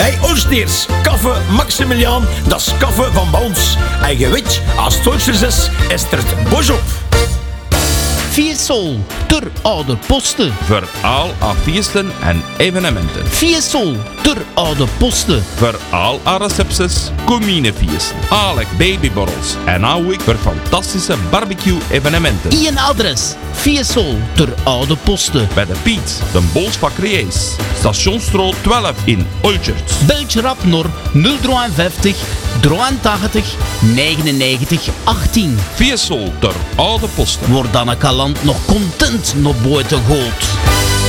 Hey, Oosteers, kaffe Maximiliaan, dat is kaffe van Bons. En je weet, als het Duitsers is er het bos op. Fiesol, ter oude posten. Voor al haar feesten en evenementen. Fiesol, ter oude posten. Voor al haar recepties, cominefeesten, alle babyborrels en ook voor fantastische barbecue-evenementen. Een adres, Fiesol, ter oude posten. Bij de Piet, de Bolsbakkerijs, Stationsstraat 12 in Olchert. Beltje rap naar 053 83 99 18. Fiesol ter oude posten. Wordt dan een kalant nog content naar buiten gehaald.